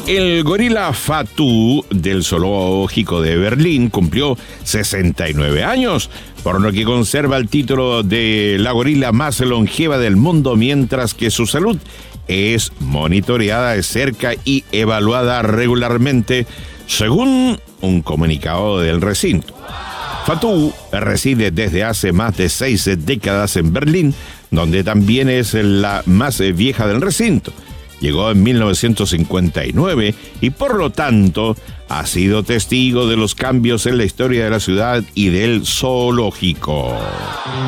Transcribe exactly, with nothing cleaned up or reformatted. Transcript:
El gorila Fatou del zoológico de Berlín cumplió sesenta y nueve años, por lo que conserva el título de la gorila más longeva del mundo, mientras que su salud es monitoreada de cerca y evaluada regularmente, según un comunicado del recinto. Fatou reside desde hace más de seis décadas en Berlín, donde también es la más vieja del recinto. Llegó en mil novecientos cincuenta y nueve y por lo tanto ha sido testigo de los cambios en la historia de la ciudad y del zoológico.